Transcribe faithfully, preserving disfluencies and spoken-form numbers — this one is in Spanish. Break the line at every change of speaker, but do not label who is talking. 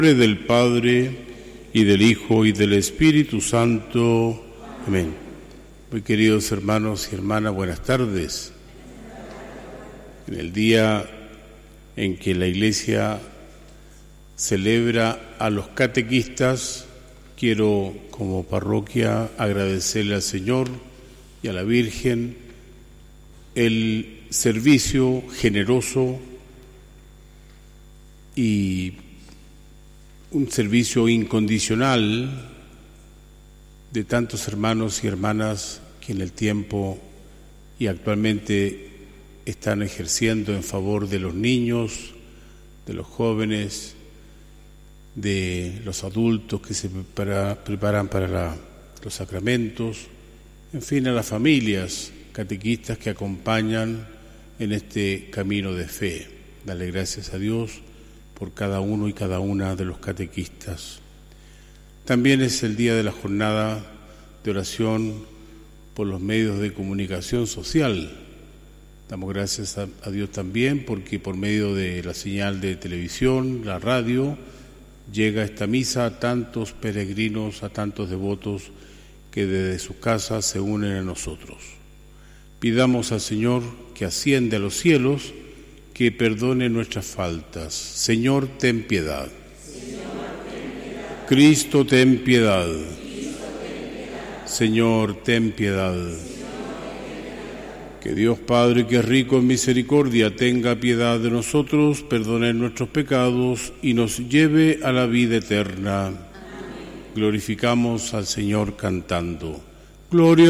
Del Padre, y del Hijo, y del Espíritu Santo. Amén. Muy queridos hermanos y hermanas, buenas tardes. En el día en que la Iglesia celebra a los catequistas, quiero como parroquia agradecerle al Señor y a la Virgen el servicio generoso y un servicio incondicional de tantos hermanos y hermanas que en el tiempo y actualmente están ejerciendo en favor de los niños, de los jóvenes, de los adultos que se prepara, preparan para la, los sacramentos, en fin, a las familias catequistas que acompañan en este camino de fe. Dale gracias a Dios por cada uno y cada una de los catequistas. También es el día de la jornada de oración por los medios de comunicación social. Damos gracias a, a Dios también porque por medio de la señal de televisión, la radio, llega esta misa a tantos peregrinos, a tantos devotos que desde sus casas se unen a nosotros. Pidamos al Señor que asciende a los cielos, que perdone nuestras faltas. Señor, ten piedad. Señor, ten piedad. Cristo, ten piedad. Cristo, ten piedad. Señor, ten piedad. Señor, ten piedad. Que Dios Padre, que es rico en misericordia, tenga piedad de nosotros, perdone nuestros pecados y nos lleve a la vida eterna. Amén. Glorificamos al Señor cantando. Gloria